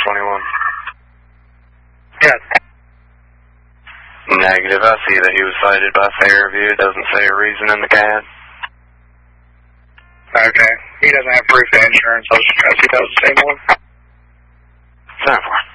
21. Yes. Negative. I see that he was cited by Fairview. It doesn't say a reason in the CAD. Okay. He doesn't have proof of insurance. I was trying to see if that was the same one. 10-4.